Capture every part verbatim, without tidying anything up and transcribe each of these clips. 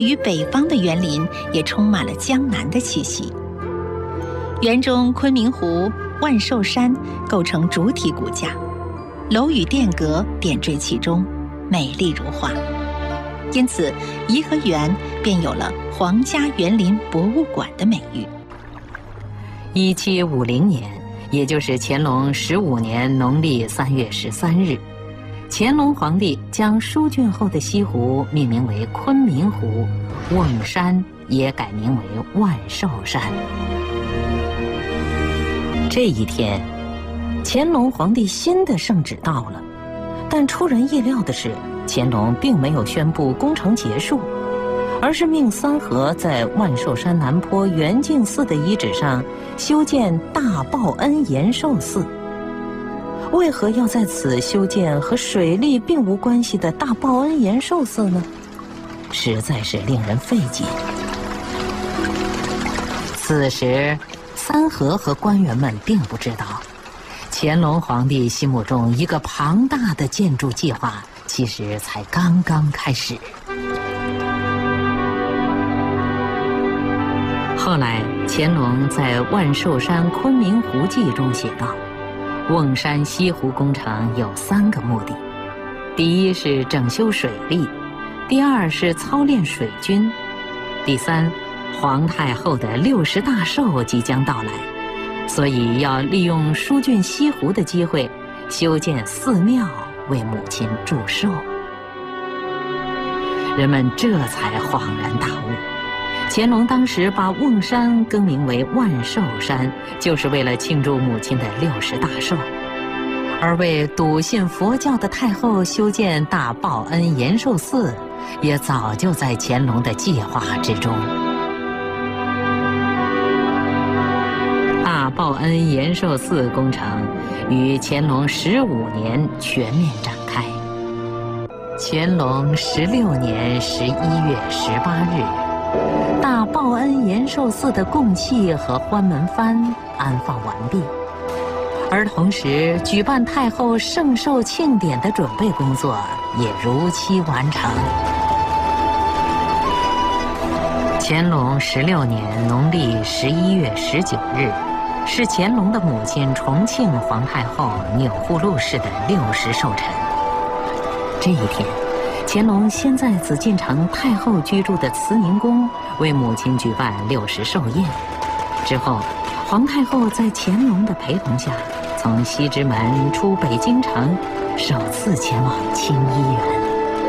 与北方的园林也充满了江南的气息。园中昆明湖、万寿山构成主体骨架，楼宇殿阁点缀其中，美丽如画。因此，颐和园便有了皇家园林博物馆的美誉。 一七五零年，也就是乾隆十五年农历三月十三日，乾隆皇帝将疏浚后的西湖命名为昆明湖，瓮山也改名为万寿山。这一天，乾隆皇帝新的圣旨到了，但出人意料的是，乾隆并没有宣布工程结束，而是命三河在万寿山南坡圆净寺的遗址上修建大报恩延寿寺。为何要在此修建和水利并无关系的大报恩延寿寺呢？实在是令人费解。此时，三河和官员们并不知道，乾隆皇帝心目中一个庞大的建筑计划其实才刚刚开始。后来，乾隆在《万寿山昆明湖记》中写道，瓮山西湖工程有三个目的：第一是整修水利，第二是操练水军，第三，皇太后的六十大寿即将到来，所以要利用疏浚西湖的机会，修建寺庙为母亲祝寿。人们这才恍然大悟，乾隆当时把瓮山更名为万寿山，就是为了庆祝母亲的六十大寿。而为笃信佛教的太后修建大报恩延寿寺，也早就在乾隆的计划之中。大报恩延寿寺工程于乾隆十五年全面展开。乾隆十六年十一月十八日，大报恩延寿寺的供器和欢门幡安放完毕，而同时举办太后圣寿庆典的准备工作也如期完成。乾隆十六年农历十一月十九日，是乾隆的母亲重庆皇太后钮祜禄氏的六十寿辰。这一天，乾隆先在紫禁城太后居住的慈宁宫为母亲举办六十寿宴，之后，皇太后在乾隆的陪同下，从西直门出北京城，首次前往清漪园。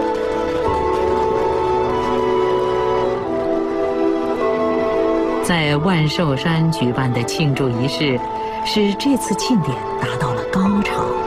在万寿山举办的庆祝仪式，使这次庆典达到了高潮。